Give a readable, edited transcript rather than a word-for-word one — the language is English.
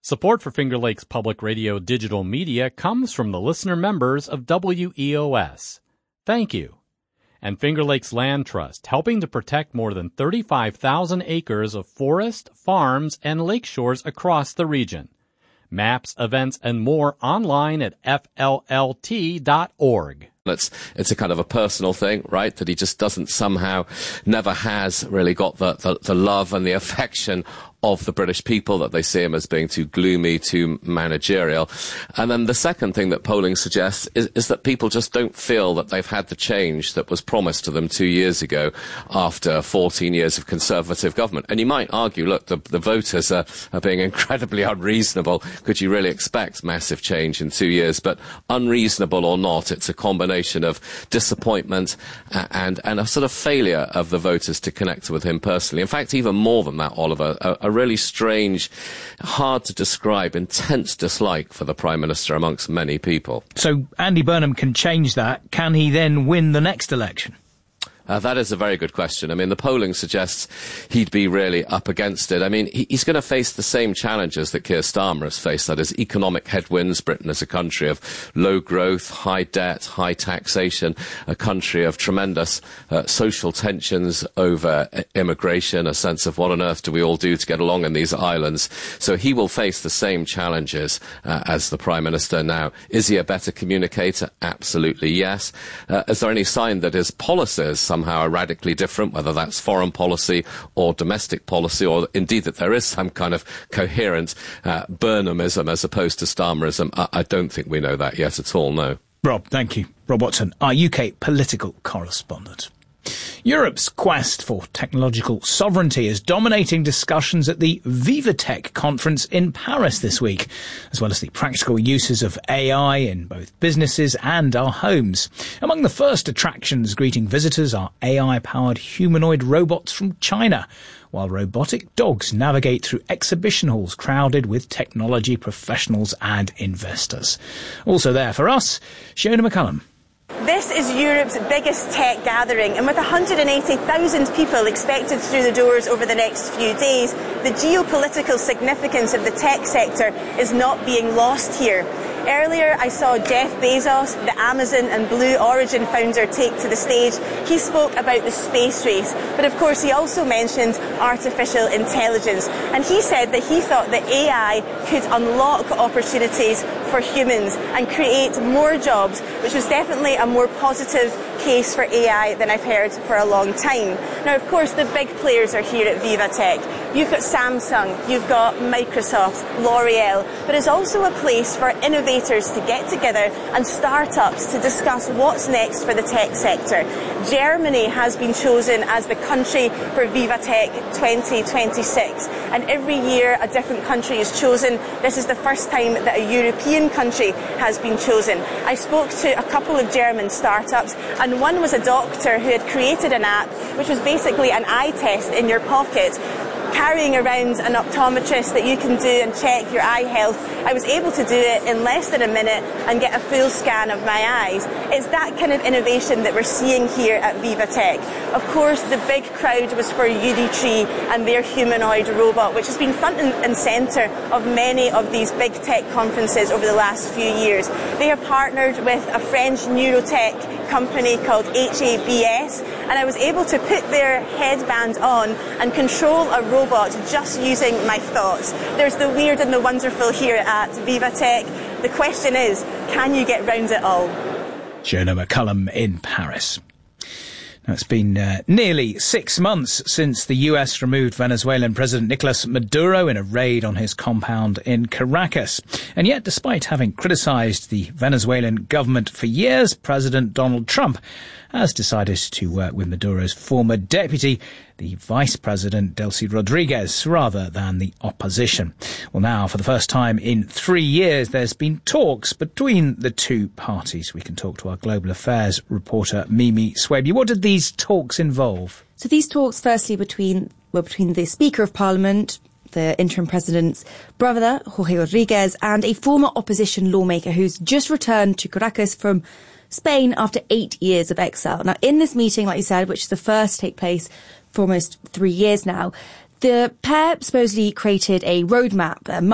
Support for Finger Lakes Public Radio digital media comes from the listener members of WEOS. Thank you. And Finger Lakes Land Trust, helping to protect more than 35,000 acres of forest, farms, and lake shores across the region. Maps, events, and more online at fllt.org. It's a kind of a personal thing, right? That he just doesn't somehow, never has really got the love and the affection of the British people, that they see him as being too gloomy, too managerial. And then the second thing that polling suggests is that people just don't feel that they've had the change that was promised to them 2 years ago after 14 years of Conservative government. And you might argue, look, the voters are being incredibly unreasonable. Could you really expect massive change in 2 years? But unreasonable or not, it's a combination of disappointment and a sort of failure of the voters to connect with him personally. In fact, even more than that, Oliver, a really strange, hard to describe, intense dislike for the Prime Minister amongst many people. So Andy Burnham can change that. Can he then win the next election? That is a very good question. I mean, the polling suggests he'd be really up against it. I mean, he's going to face the same challenges that Keir Starmer has faced. That is economic headwinds. Britain is a country of low growth, high debt, high taxation, a country of tremendous social tensions over immigration, a sense of what on earth do we all do to get along in these islands. So he will face the same challenges as the Prime Minister now. Is he a better communicator? Absolutely, yes. Is there any sign that his policies somehow are radically different, whether that's foreign policy or domestic policy, or indeed that there is some kind of coherent Burnhamism as opposed to Starmerism? I don't think we know that yet at all, no. Rob, thank you. Rob Watson, our UK political correspondent. Europe's quest for technological sovereignty is dominating discussions at the VivaTech conference in Paris this week, as well as the practical uses of AI in both businesses and our homes. Among the first attractions greeting visitors are AI-powered humanoid robots from China, while robotic dogs navigate through exhibition halls crowded with technology professionals and investors. Also there for us, Shona McCullum. This is Europe's biggest tech gathering, and with 180,000 people expected through the doors over the next few days, the geopolitical significance of the tech sector is not being lost here. Earlier, I saw Jeff Bezos, the Amazon and Blue Origin founder, take to the stage. He spoke about the space race, but of course he also mentioned artificial intelligence. And he said that he thought that AI could unlock opportunities for humans and create more jobs, which was definitely a more positive case for AI than I've heard for a long time. Now, of course, the big players are here at VivaTech. You've got Samsung, you've got Microsoft, L'Oreal, but it's also a place for innovators to get together and startups to discuss what's next for the tech sector. Germany has been chosen as the country for VivaTech 2026, and every year a different country is chosen. This is the first time that a European country has been chosen. I spoke to a couple of German startups, and one was a doctor who had created an app which was basically an eye test in your pocket, carrying around an optometrist that you can do and check your eye health. I was able to do it in less than a minute and get a full scan of my eyes. It's that kind of innovation that we're seeing here at VivaTech. Of course, the big crowd was for Unitree and their humanoid robot, which has been front and centre of many of these big tech conferences over the last few years. They have partnered with a French neurotech company called HABS, and I was able to put their headband on and control a robot just using my thoughts. There's the weird and the wonderful here at VivaTech. The question is, can you get round it all? Shona McCullum in Paris. Now, it's been nearly 6 months since the US removed Venezuelan President Nicolas Maduro in a raid on his compound in Caracas. And yet, despite having criticised the Venezuelan government for years, President Donald Trump has decided to work with Maduro's former deputy, the Vice President Delcy Rodriguez, rather than the opposition. Well, now, for the first time in 3 years, there's been talks between the two parties. We can talk to our Global Affairs reporter, Mimi Swaby. What did these talks involve? So these talks, firstly, were between the Speaker of Parliament, the interim president's brother, Jorge Rodriguez, and a former opposition lawmaker who's just returned to Caracas from Spain after 8 years of exile. Now, in this meeting, like you said, which is the first to take place for almost 3 years now, the pair supposedly created a roadmap,